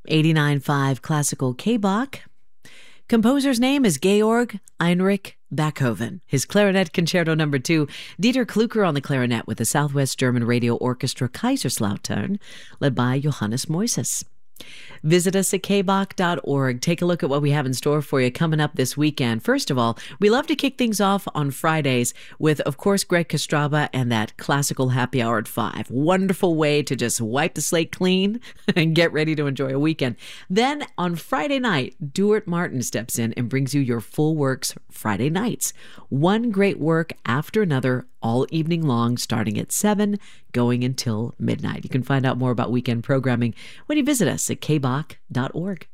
89.5 Classical K-Bach. Composer's name is Georg Heinrich Backhoven. His Clarinet Concerto No. 2, Dieter Klucker on the clarinet with the Southwest German Radio Orchestra Kaiserslautern, led by Johannes Moises. Visit us at kbach.org. Take a look at what we have in store for you coming up this weekend. First of all, we love to kick things off on Fridays with, of course, Greg Kostraba and that classical happy hour at 5. Wonderful way to just wipe the slate clean and get ready to enjoy a weekend. Then on Friday night, Duart Martin steps in and brings you your Full Works Friday nights. One great work after another all evening long, starting at 7, going until midnight. You can find out more about weekend programming when you visit us at kbach.org.